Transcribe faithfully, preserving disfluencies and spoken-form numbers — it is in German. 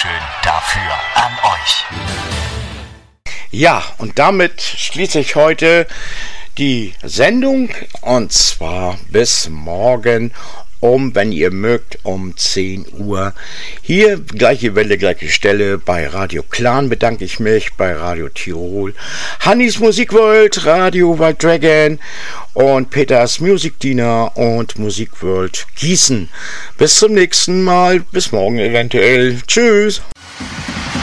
Dankeschön dafür an euch. Ja, und damit schließe ich heute die Sendung, und zwar bis morgen um, wenn ihr mögt, um zehn Uhr. Hier, gleiche Welle, gleiche Stelle, bei Radio Clan bedanke ich mich, bei Radio Tirol, Hannis Musikworld, Radio Wild Dragon und Peters Musikdiener und Musikworld Gießen. Bis zum nächsten Mal, bis morgen eventuell. Tschüss!